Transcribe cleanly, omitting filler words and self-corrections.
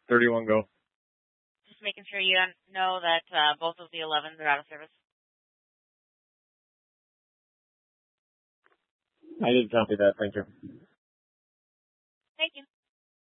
31 go. Just making sure you know that both of the 11s are out of service. I did copy that. Thank you. Thank you.